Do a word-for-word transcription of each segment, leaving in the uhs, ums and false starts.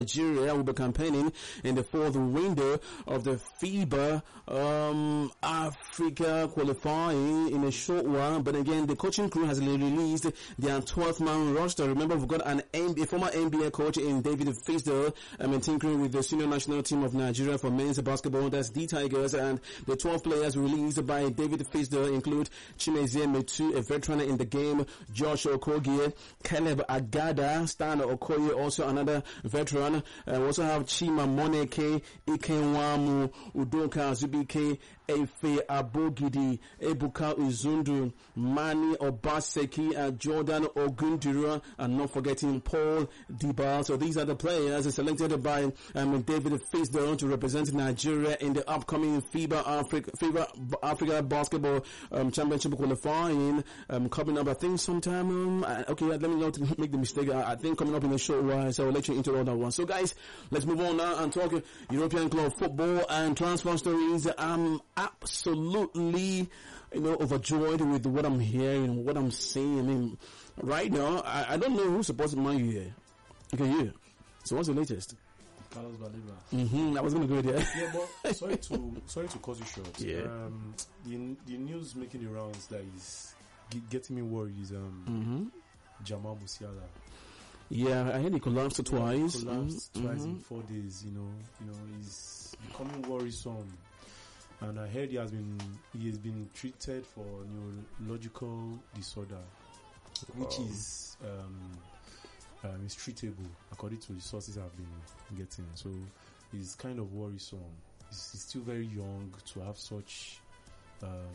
Nigeria will be campaigning in the fourth window of the FIBA um, Africa qualifying in a short while. But again, the coaching crew has released their twelve-man roster. Remember, we've got an N B A, a former N B A coach in David Fisdale, um, tinkering with the senior national team of Nigeria for men's basketball. That's the Tigers. And the twelve players released by David Fisdale include Chimezie Metu, a veteran in the game, Josh Okogie, Caleb Agada, Stan Okoye, also another veteran. Uh, we also have Chima Moneke, Ikenwamu, Udoka Zubike, Efe Abogidi, Ebuka Uzundu, Mani Obaseki, uh, Jordan Ogunduru, and not forgetting Paul Dibal. So these are the players selected by um, David Fisdale to represent Nigeria in the upcoming FIBA Africa, FIBA Africa Basketball um, Championship qualifying um, coming up. I think sometime. Um, uh, okay, let me not make the mistake. I, I think coming up in a short while, so I'll let you into all that one. So guys, let's move on now and talk European club football and transfer stories. I'm absolutely, you know, overjoyed with what I'm hearing, what I'm seeing. I mean, right now, I, I don't know who supports Man U here. Okay, you. So what's the latest? Carlos Baleba. Mm-hmm. I was going to go there. Yeah, but sorry to sorry to cut you short. Yeah. Um, the the news making the rounds that is g- getting me worried is um Mm-hmm. Jamal Musiala. Yeah, I heard he collapsed twice. He collapsed mm-hmm. twice in four days. You know, you know, he's becoming worrisome. And I heard he has been he has been treated for neurological disorder, which Wow. is um, um is treatable according to the sources I've been getting. So it's kind of worrisome. He's, he's still very young to have such um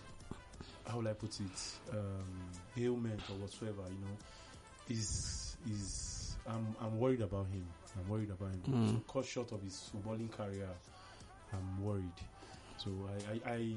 how will I put it um ailment or whatsoever. You know, is is I'm I'm worried about him. I'm worried about him. Mm. So cut short of his footballing career, I'm worried. So I, I, I,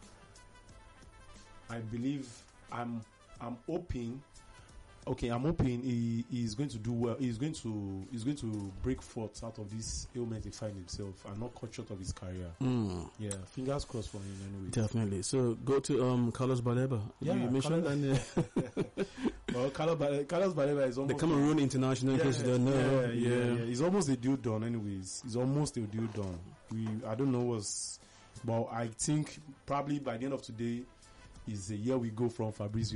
I believe I'm, I'm hoping. Okay, I'm hoping he is going to do well. He's going to, he's going to break forth out of this ailment he finds himself and not cut short of his career. Mm. Yeah, fingers crossed for him anyway. Definitely. So go to um Carlos Baleba. Yeah, you mentioned Carlos, and, uh, well, Carlos, Baleba, Carlos Baleba is almost the Cameroon international. Yeah, In case you don't know. yeah, yeah, yeah, yeah. He's almost a deal done. Anyways, he's almost a deal done. We, I don't know what's. But I think probably by the end of today is the year we go from Fabrizio.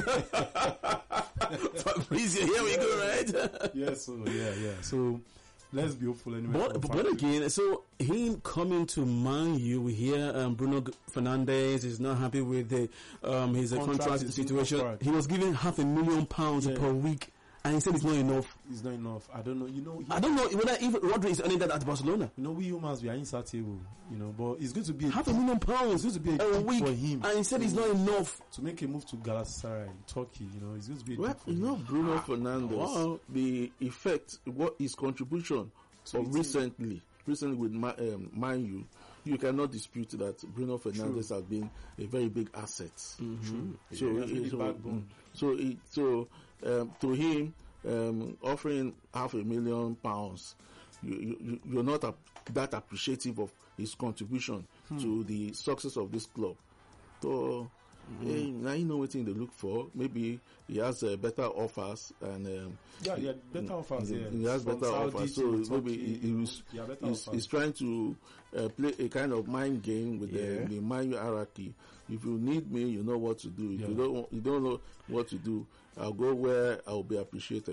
Fabrizio, here we go, right? yeah, so yeah, yeah. So let's be hopeful anyway. But, but again, so him coming to Man U, we hear um, Bruno Fernandes is not happy with the um his contract, contract situation. He was given half a million pounds yeah. per week. And he said it's not enough. It's not enough. I don't know. You know. I don't know whether even Rodri is earning that at Barcelona. You know, we humans, we are insatiable. You know, but it's going to be a half a million pounds. It's going to be a, a week for him. And he said it's not enough to make a move to Galatasaray in Turkey. You know, it's going to be. A well, you know, Bruno ah, Fernandes. Wow. The effect, what his contribution so of recently, recently with Ma, um, Man U, you cannot dispute that Bruno Fernandes True. has been a very big asset. Mm-hmm. So, yeah, it, so, backbone. so, it, so um, to him. Um, offering half a million pounds, you, you, you're not a, that appreciative of his contribution hmm. to the success of this club. So, mm-hmm. hey, now you know what thing they look for. Maybe he has uh, better offers and um, yeah, yeah, better offers. Yeah, he has better Saudi offers. So maybe he, he was, yeah, he's, he's trying to uh, play a kind of mind game with yeah. the, the Man U hierarchy. If you need me, you know what to do. If yeah. you don't, you don't know what to do, I'll go where I'll be appreciated.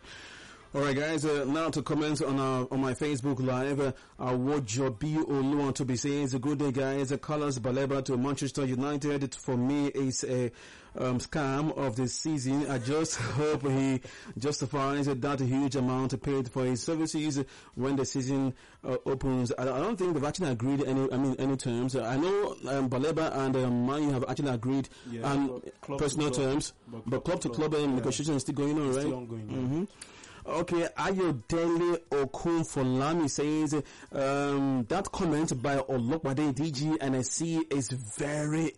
All right, guys. Uh, now to comment on our on my Facebook Live, uh, Awojobi Oluwan to be saying, "It's a good day, guys. Uh, Carlos Baleba to Manchester United for me is a um, scam of the season. I just hope he justifies that huge amount paid for his services when the season uh, opens. I, I don't think they've actually agreed any. I mean, any terms. I know um, Baleba and um, Man U have actually agreed yeah, um, personal club, terms, but club, but club to club, club um, yeah. negotiation is still going on, it's right? Still ongoing. Yeah. Mm-hmm. Okay, Ayodele Okunfolami says um, that comment by Olopade D G N S C is very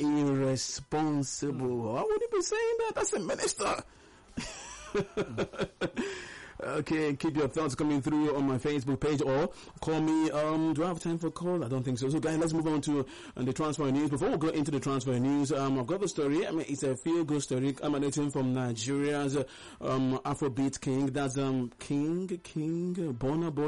irresponsible. Mm. Why would you be saying that? That's a minister. Okay, keep your thoughts coming through on my Facebook page or call me. Um, do I have time for a call? I don't think so. So, guys, let's move on to uh, the transfer news. Before we go into the transfer news, um, I've got the story. I mean, it's a feel-good story emanating from Nigeria's um, Afrobeat king. That's um King King Burna Boy.